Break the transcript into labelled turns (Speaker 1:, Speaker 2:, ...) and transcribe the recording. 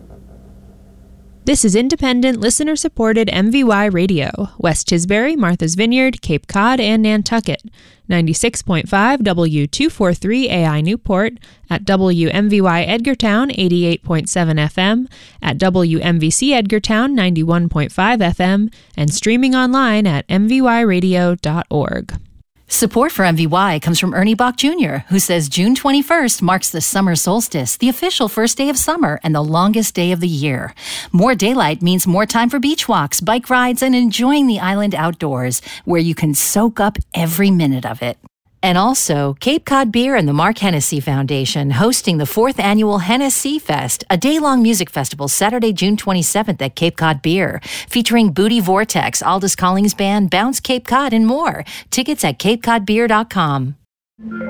Speaker 1: This is independent, listener-supported MVY Radio, West Tisbury, Martha's Vineyard, Cape Cod, and Nantucket, 96.5 W243 AI Newport, at WMVY Edgartown 88.7 FM, at WMVC Edgartown 91.5 FM, and streaming online at mvyradio.org.
Speaker 2: Support for MVY comes from Ernie Bach Jr., who says June 21st marks the summer solstice, the official first day of summer and the longest day of the year. More daylight means more time for beach walks, bike rides, and enjoying the island outdoors, where you can soak up every minute of it. And also, Cape Cod Beer and the Mark Hennessy Foundation hosting the 4th annual Hennessy Fest, a day-long music festival Saturday, June 27th at Cape Cod Beer, featuring Booty Vortex, Aldous Collings Band, Bounce Cape Cod, and more. Tickets at capecodbeer.com.